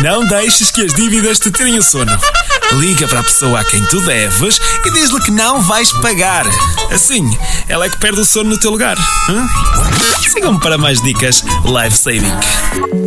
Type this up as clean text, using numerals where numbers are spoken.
Não deixes que as dívidas te tirem o sono. Liga para a pessoa a quem tu deves e diz-lhe que não vais pagar. Assim, ela é que perde o sono no teu lugar. Sigam-me para mais dicas life saving.